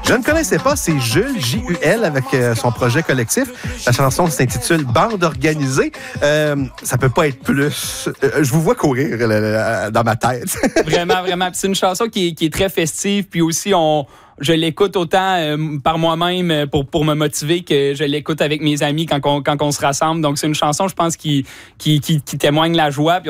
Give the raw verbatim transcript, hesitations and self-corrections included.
Je ne connaissais pas, c'est Jules, J U L, avec euh, son projet collectif. La chanson s'intitule Bande organisée. Euh, ça peut pas être plus... Euh, je vous vois courir là, dans ma tête. Vraiment, vraiment. Puis c'est une chanson qui est, qui est très festive, puis aussi on... Je l'écoute autant euh, par moi-même pour, pour me motiver que je l'écoute avec mes amis quand on, quand on se rassemble. Donc, c'est une chanson, je pense, qui, qui, qui, qui témoigne la joie. Puis